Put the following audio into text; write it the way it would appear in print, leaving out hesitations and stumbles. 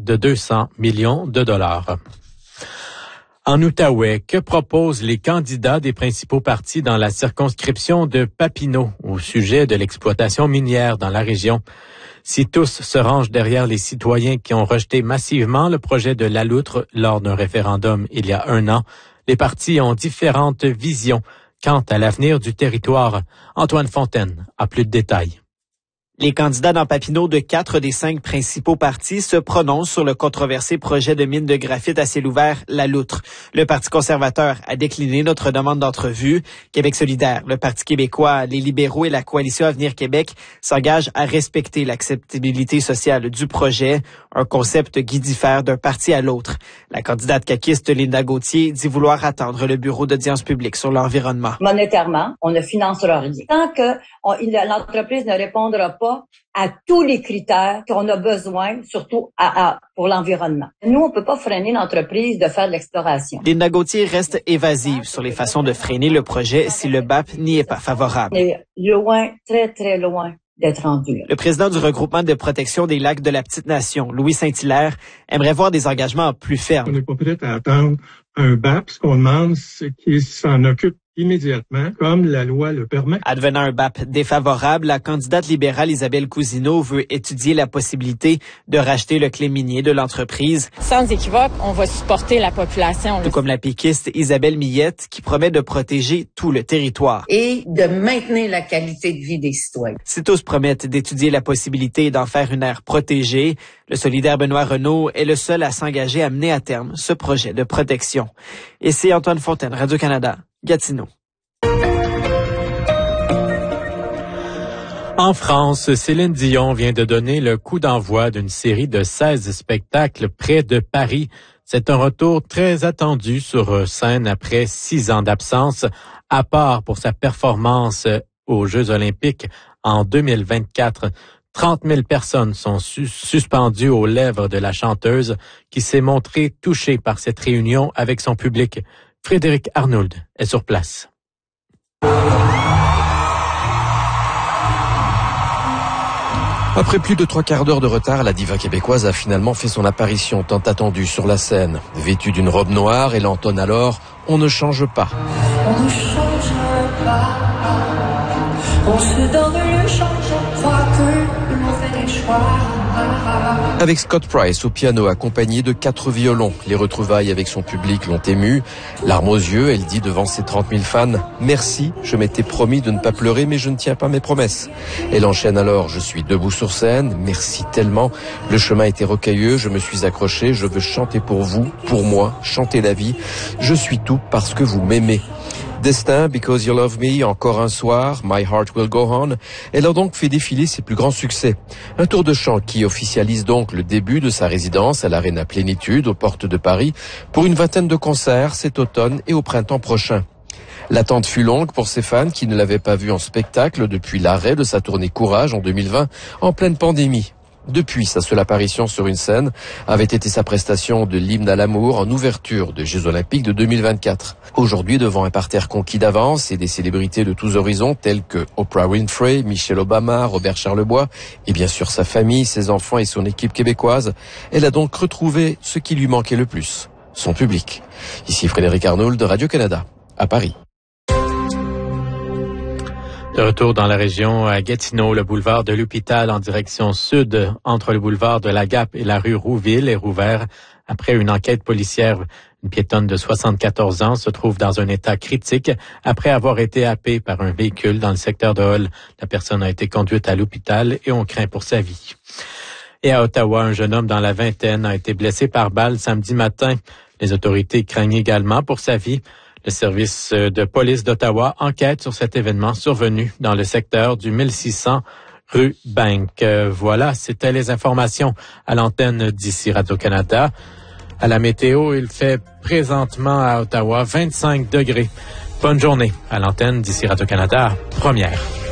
de 200 millions de dollars. En Outaouais, que proposent les candidats des principaux partis dans la circonscription de Papineau au sujet de l'exploitation minière dans la région? Si tous se rangent derrière les citoyens qui ont rejeté massivement le projet de La Loutre lors d'un référendum il y a 1 an, les partis ont différentes visions quant à l'avenir du territoire. Antoine Fontaine a plus de détails. Les candidats dans Papineau de 4 des 5 principaux partis se prononcent sur le controversé projet de mine de graphite à ciel ouvert, La Loutre. Le Parti conservateur a décliné notre demande d'entrevue. Québec solidaire, le Parti québécois, les libéraux et la Coalition Avenir Québec s'engagent à respecter l'acceptabilité sociale du projet, un concept qui diffère d'un parti à l'autre. La candidate caquiste Linda Gauthier dit vouloir attendre le bureau d'audience publique sur l'environnement. Monétairement, on ne financera rien. Tant que l'entreprise ne répondra pas à tous les critères qu'on a besoin, surtout pour l'environnement. Nous, on peut pas freiner l'entreprise de faire de l'exploration. Linda Gauthier reste évasive sur les façons de freiner le projet si le BAP n'y est pas favorable. On est loin, très, très loin d'être rendu. Le président du regroupement de protection des lacs de la Petite-Nation, Louis Saint-Hilaire, aimerait voir des engagements plus fermes. On n'est pas prêt à attendre un BAP. Ce qu'on demande, c'est qu'il s'en occupe immédiatement, comme la loi le permet. Advenant un BAP défavorable, la candidate libérale Isabelle Cousineau veut étudier la possibilité de racheter le clé minier de l'entreprise. Sans équivoque, on va supporter la population. Tout comme la péquiste Isabelle Millette, qui promet de protéger tout le territoire. Et de maintenir la qualité de vie des citoyens. Si tous promettent d'étudier la possibilité d'en faire une aire protégée, le solidaire Benoît Renaud est le seul à s'engager à mener à terme ce projet de protection. Et c'est Antoine Fontaine, Radio-Canada, Gatineau. En France, Céline Dion vient de donner le coup d'envoi d'une série de 16 spectacles près de Paris. C'est un retour très attendu sur scène après 6 ans d'absence, à part pour sa performance aux Jeux olympiques en 2024. 30 000 personnes sont suspendues aux lèvres de la chanteuse qui s'est montrée touchée par cette réunion avec son public. Frédéric Arnould est sur place. Après plus de 3/4 d'heure de retard, la diva québécoise a finalement fait son apparition tant attendue sur la scène. Vêtue d'une robe noire, elle entonne alors « On ne change pas ». On ne change pas, on se donne le change, je crois que l'on fait des choix. Avec Scott Price au piano accompagné de 4 violons. Les retrouvailles avec son public l'ont émue. Larmes aux yeux, elle dit devant ses 30 000 fans « Merci, je m'étais promis de ne pas pleurer mais je ne tiens pas mes promesses ». Elle enchaîne alors « Je suis debout sur scène, merci tellement. Le chemin était rocailleux, je me suis accroché, je veux chanter pour vous, pour moi, chanter la vie. Je suis tout parce que vous m'aimez ». Destin, Because You Love Me, encore un soir, My Heart Will Go On. Elle a donc fait défiler ses plus grands succès. Un tour de chant qui officialise donc le début de sa résidence à l'Arena Plénitude, aux portes de Paris, pour une 20aine de concerts cet automne et au printemps prochain. L'attente fut longue pour ses fans qui ne l'avaient pas vue en spectacle depuis l'arrêt de sa tournée Courage en 2020, en pleine pandémie. Depuis, sa seule apparition sur une scène avait été sa prestation de l'hymne à l'amour en ouverture des Jeux Olympiques de 2024. Aujourd'hui, devant un parterre conquis d'avance et des célébrités de tous horizons telles que Oprah Winfrey, Michelle Obama, Robert Charlebois et bien sûr sa famille, ses enfants et son équipe québécoise, elle a donc retrouvé ce qui lui manquait le plus, son public. Ici Frédéric Arnould de Radio-Canada, à Paris. De retour dans la région à Gatineau, le boulevard de l'Hôpital en direction sud, entre le boulevard de la Gap et la rue Rouville, est rouvert après une enquête policière. Une piétonne de 74 ans se trouve dans un état critique après avoir été happée par un véhicule dans le secteur de Hull. La personne a été conduite à l'hôpital et on craint pour sa vie. Et à Ottawa, un jeune homme dans la vingtaine a été blessé par balle samedi matin. Les autorités craignent également pour sa vie. Le service de police d'Ottawa enquête sur cet événement survenu dans le secteur du 1600 rue Bank. Voilà, c'était les informations à l'antenne d'ici Radio-Canada. À la météo, il fait présentement à Ottawa 25 degrés. Bonne journée à l'antenne d'ici Radio-Canada, première.